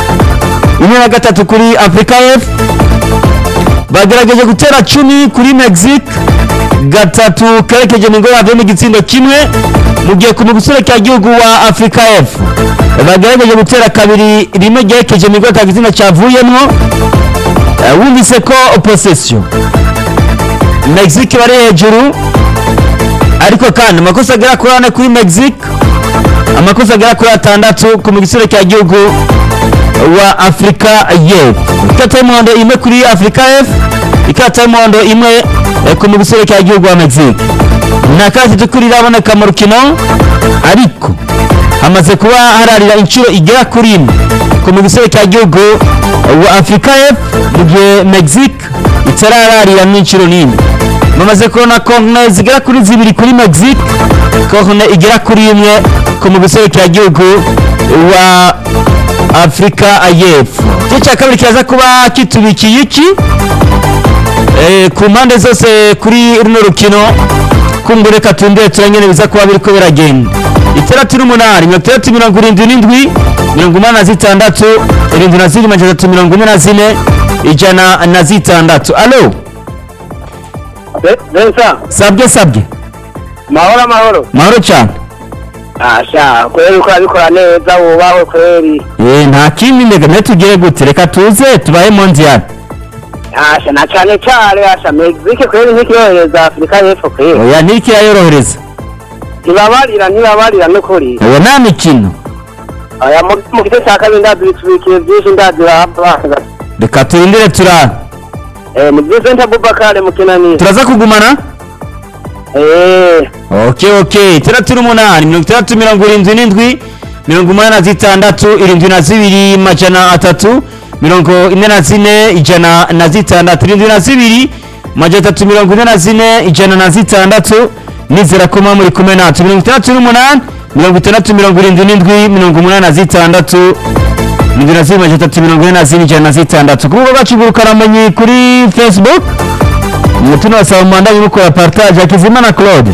13 kuri Afrika y'Epfo bagerageje gutera 10 kuri Mexique gatatu kerekeje ngo bave mu gitsindo kimwe mu gihe ku mu guserekera igihugu wa Afrika y'Epfo bagerageje gutera kabiri rimwe gerekeje ngo tagitsina cyavuyemo wumvise ko opposition Mexique bari hejuru ariko kandi amakosa agera kuri Mexique amakosa agera kuri 6 ku mugisore cya gihugu wa Afrika y'Epfo ikata y'umuhondo imwe kuri Afrika y'Epfo ikata y'umuhondo imwe ku mugisore cya gihugu wa Mexique nakazi tukurira aboneka mu rukino ariko hamaze kuba hararira inshuro igera kuri imwe ku mugisore cya gihugu wa Afrika y'Epfo mu gihe Mexique itarararira n'inshuro nini bamaze kubona corner zigera kuri 2 kuri Mexique corner igera kuri imwe ku mugisore cya gihugu wa Afrika y'Epfo cyo kabiri kiza kuba kitubikiye iki ku mpande zose kuri runo rukino kungure katunde turanyene biza kuba biriko biragenda 38 37 86 76 ijana na zitandatu. Alo Bensa sabye mahoro cyane asha kweli uko abikora neza ubaho kweli nta kindi ndege netugire gute reka tuze tubaye mondial asha na cyane asha Mexique kweli ntikiyohereza Afrika y'Epfo kweli oya ntikiyorohereza ntibabarira n'ukuri oya nta mikino aya mu gice cya kabiri ndabitubikiye byinshi ndadira reka turindire turara mu gice Senta Bubakare mukinani turaza kugumana okay 38 37 76 72 majana 3 44 ijana na zitandatu 72 majana 344 ijana na zitandatu nizera ko muri kumwe natwe 38 67 86 kuko bacigurukana manyi kuri Facebook mutuna wasaba mandanye mukora partage Akizimana Claude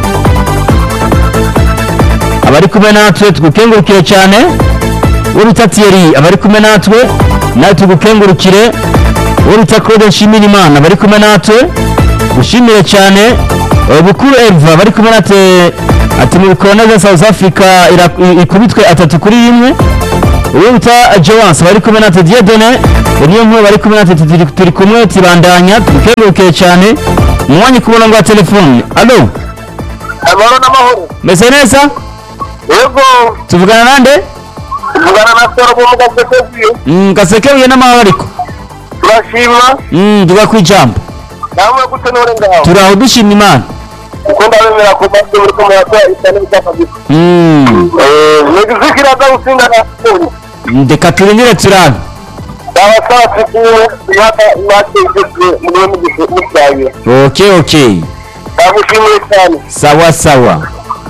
abari kumwe natwe tugukengurukire cyane uruta Thierry abari kumwe natwe tugukengurukire uruta Claude Nshimirimana abari kumwe natwe gushimire cyane Bukuru Elva abari kumwe natwe ati mu Corona za South Africa ikubitwe 3-1 uwo bita Joance bari kumwe na Dieudonné niyo nkuru bari kumwe na turi kumwe tibandanya tukeruke cyane umwanya ku murongo wa telefone. Allo amahoro n'amahoro. meze neza? Yego tuvugana nande? tuvugana na Soro mu Gasekebuye. Gasekebuye n'amahoro ariko turashima. tuga kwijambo namwe gute nore ngaho turaho dushima Imana kuko ndabemera ko bafite muri komera kwa isane bitafabika. Mexique iraza gusinda na ndeka turindire turabe abasatsi yaka bategetse mu cyayi. okay ndagushimiye cyane. sawa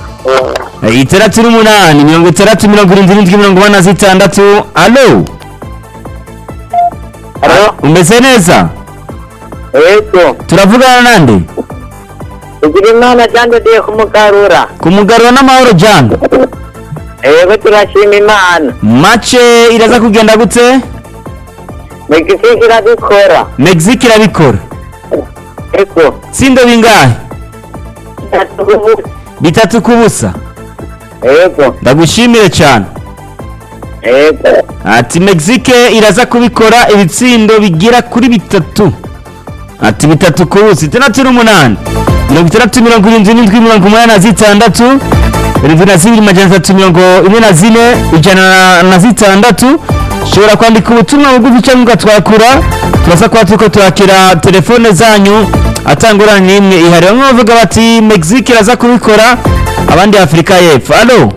38 36 Allo umeze neza? Yego turavugana nande? Imana cyane de kumugarura n'amahoro Jean. yego turashima Imana. Matche iraza kugenda gute? Mexique irabikora. Yego Sindo bingahe? 3-0. Yego Ndagushimire cyane. yego Ati Mexique iraza kubikora ibitsindo bigira kuri 3. Ati 3-0. 38 37 76 shobora kwandika ubutumwa bugufi cyangwa ugatwakura turasa kwa tuko turakira telefone zanyu atangurana nimwe ihari bamwe bavuga bati Mexique iraza kubikora abandi Afrika y'Epfo. Allo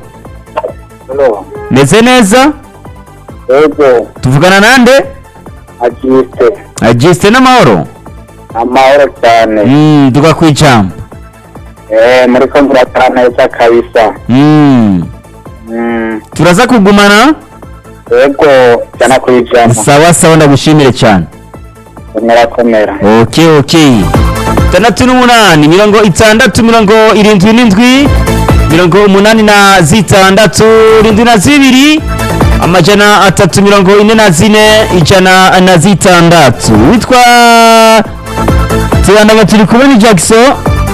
meze neza? yego tuvugana nande? Agiste n'amahoro cyane. tuga kwijambo muri ko muratana neza kabisa. turaza kugumana. Yego cyana kwijambo. sawa ndagushimire cyane. komera okay 68 77 86 amajana 344 witwa tubandanya turi kubona Jackson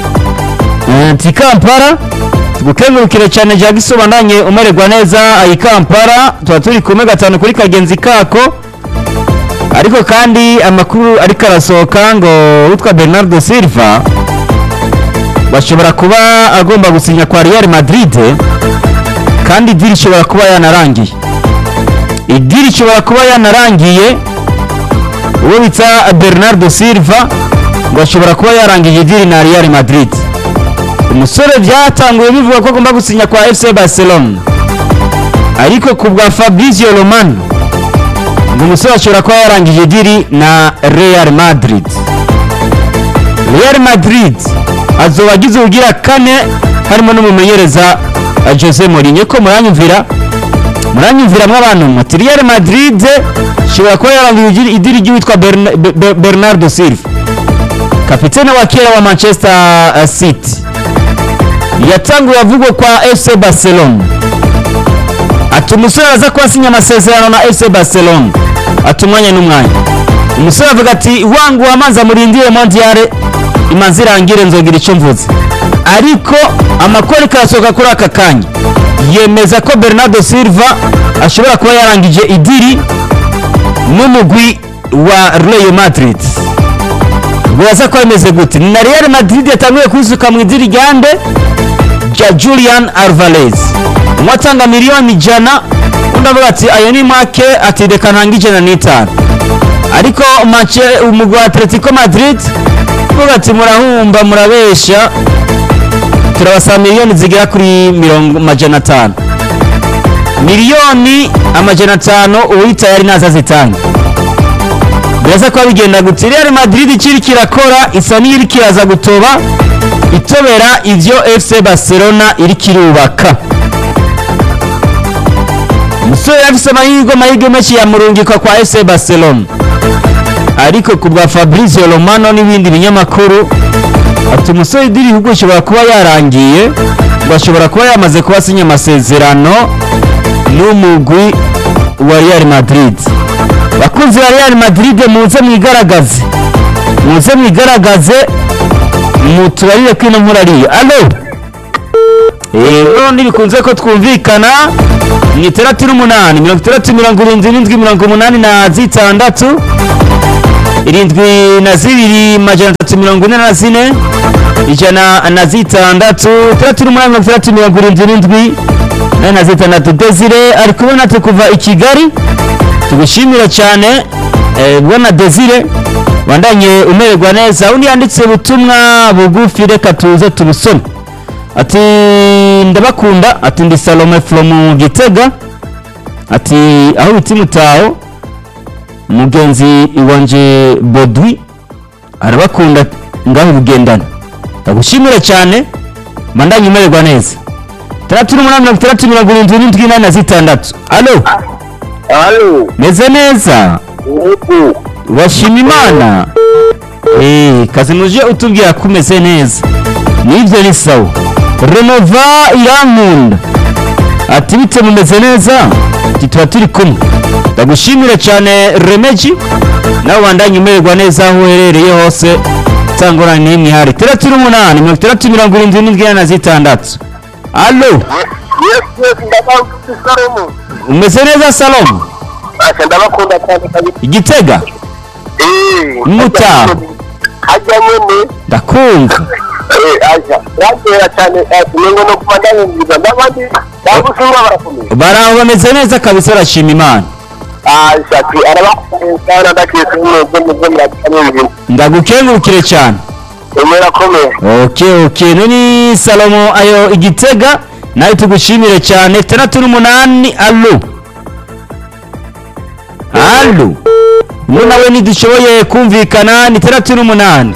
Kampala tugukengurukire cyane Jackson bandanye umererwa neza ayi Kampala tuba turi kumwe gatanu kuri kagenzi kako ariko kandi amakuru ariko arasohoka ngo witwa Bernardo Silva bashobora kuba agomba gusinya kwa Real Madrid kandi diri ishobora kuba yanarangiye uwo bita Bernardo Silva ngo ashobora kuba yarangije diri na Real Madrid. Umusore byatanguye bivuga ko agomba gusinya kwa FC Barcelona ariko ku bwa Fabrizio Romano ngo umusore ashobora kuba yarangije diri na Real Madrid azoba agize ugira kane harimo n'umumenyereza Jose Mourinho ko muranyumvira mw'abantu muti Real Madrid ashobora kuba yarangije idiri ry'uwitwa Bernardo Silva kapitene wa kera wa Manchester City yatanguye avugwa kwa FC Barcelona ati umusore aza kwasinya amasezerano na FC Barcelona atumwanya n'umwanya umusore avuga ati wangu amanza murindire mondiale imanzi irangire nzogira icyo mvuze ariko amakuru karasohoka kuri aka kanya yemeza ko Bernardo Silva ashobora kuba yarangije idiri n'umugwi wa Real Madrid. Biraza ko bimeze gute na Real Madrid yatanguye kwisuka mu idiri ryande ja Julian Alvarez umwatanga miliyoni 100 undavuga ati ayo ni make ati reka ntangije na 5 ariko umugwi wa Atletico Madrid uvuga ati murahumba murabesha turabasaba miliyoni zigera kuri 500 miliyoni 500 uwita yari naza zitanga. Biraza ko bigenda gute Real Madrid kiri kirakora isa n'iri kiraza gutoba itobera ivyo FC Barcelona iri kirubaka. Umusore afise amahirwe menshi yamurungikwa kwa FC Barcelona ariko ku bwa Fabrizio Romano n'ibindi binyamakuru ati umusore idiri ahubwo ashobora kuba yarangiye ngo ashobora kuba yamaze kubasinya amasezerano n'umugwi wa Real Madrid. Bakunzi ba Real Madrid muze mwigaragaze mutubarire kwino murariyo. Allo rero ntibikunze ko twumvikana ni 38 67 87 na zitandatu 72 majana 344 ijana na zitandatu 38 67 na zitandatu. Desire ari kubona tukuva i Kigali, tugushimira cyane bwana Desire, wandanye umererwa neza. Undi yanditse ubutumwa bugufi, reka tuze tubusome. Ati ndabakunda, ati ndi Salome from Gitega, ati aho biti mutaho mugenzi iwanje Bodwi arabakunda ngaho bugendana. Ndagushimira cyane, mandanye umererwa neza. 38 na zitandatu. Allo meze neza? Washima Imana? Kazi muje utubwira kumeze neza. Nivyo ni sawa. Renova irankunda, ati bite mumeze neza? Titwa turi kumwe. Ndagushimira cyane Remeji, nawe wandanye umererwa neza aho uherereye hose, tangora nimwe hari. 38 na zitandatu. Allo yes Salomo. Umeze neza Salomo? Ndabakunda cyane kabisa. Igitega muta hajya nyene ndakumva. aja ratera cyane ningo no kumandanya nziza ndabandi bagushimira barakomeye. Baraho bameze neza kabisa, arashima Imana. Shati arabakunda ndaketse mu murakomeye. Ndagukengurukire cyane. Murakomeye. Okay noni Salomo ayo Igitega, nawe tugushimire cyane. 38 allo nawe nidushoboye kumvikana ni 38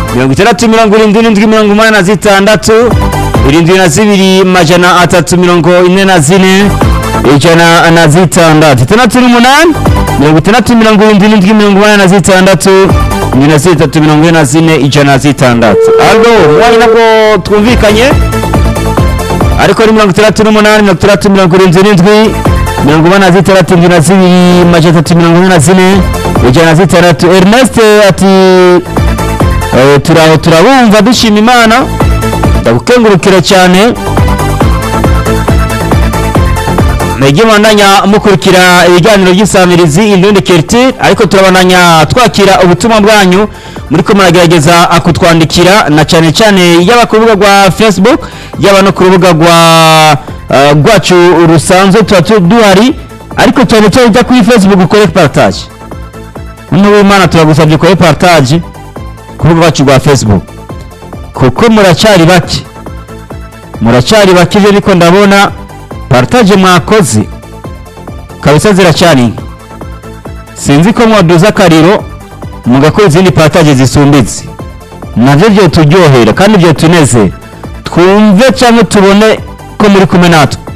67 na zitandatu 72 majana 344 ijana na zitandatu. 38 67 na zitandatu 73 ijana na zitandatu. Allo wari nabwo twumvikanye, ariko ni 38 67 na zitandatu 72 majana 344 ijana na zitandatu. Ernest ati turabumva dushima Imana, ndagukengurukira cyane. Mwege mwandanya mukurikira ibiganiro by'isamirizi Indundi Culture, ariko turabandanya twakira ubutumwa bwanyu muri ko muragerageza akutwandikira, na cyane cyane yaba ku rubuga rwa Facebook yaba no ku rubuga rwacu rusanzwe tuba duhari, ariko cyane cyane ujya kuri Facebook ukore partage. W'Imana turagusabye ukore partage ku rubuga rwacu rwa Facebook, kuko muracyari bake je niko ndabona partage mwakoze kabisa ziracyari. Sinzi ko mwaduza kariro mugakora izindi partage zisumbitse, navyo byo turyohera kandi byo tuneze, twumve cyangwa tubone ko muri kumwe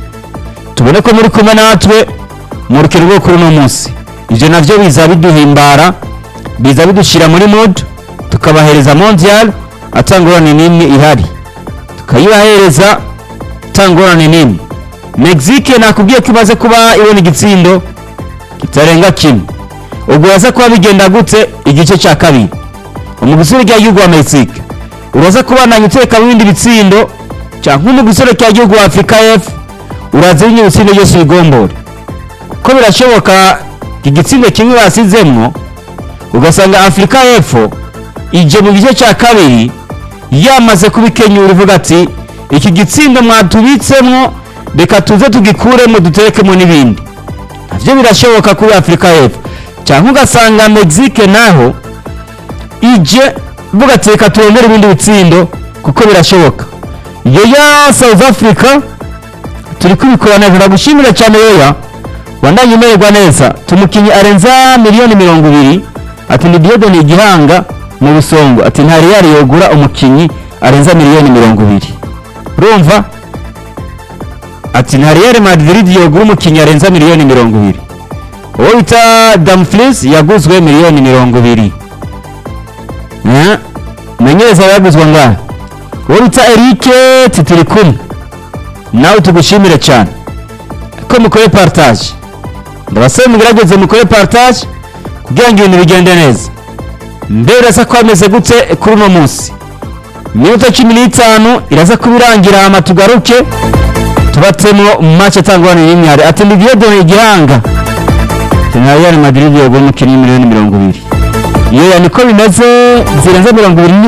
natwe mu rukero rwo kuri no munsi. Ivyo navyo biza biduhimbara, biza bidushira muri mood, tukabahereza mondial atangorane nimwe ihari, tukayibahereza tangorane nimwe. Mexique nakubwiye ko imaze kuba ibona igitsindo kitarenga kimwe. Ubwo yaza kuba bigenda gute igice cya kabiri umugusore cya gihugu wa Mexique uraza kuba nanyuteka bindi bitsindo cyangwa umugusore cya gihugu wa Africa F urazinye ibitsindo byose bigombora, ko birashoboka igitsindo kimwe basizemmo ugasanga Africa F ije mu gice cya kabiri yamaze kubikenyura, uvuga ati iki gitsindo mwatubitsemo reka tuze tugikuremo duterekemo n'ibindi. Navyo birashoboka kuri Africa F, cyangwa ugasanga Mexique naho ije bugateka turondera ibindi bitsindo, kuko birashoboka. Yoya South Africa turi kubikora neza, ndagushimira cyane yoya, wandanye umererwa neza. Tumukinyi arenza miliyoni 20, ati ni Diodone Igihanga mu Busongo, ati nta Real yogura umukinyi arenza miliyoni 20. Urumva? Ati nta Real Madrid yogura umukinyi arenza miliyoni 20. Uwo bita Dumfries yaguzwe miliyoni 20. Menyereza yaguzwe ngaho. Uwo bita Eric titiri kumwe, nawe tugushimire cyane ko mukore partage. Ndabasaba mugerageze mukore partage kugira ngo ibintu bigende neza. Mbere sa kwameze gute kuri no munsi. minota 15 iraza kubirangira amatugaruke tubatsemo match atangwana y'imyari ati Olivier Dore Gihanga Real Madrid yego mukini miliyoni 20 iyo yaniko bimeze zirenze 20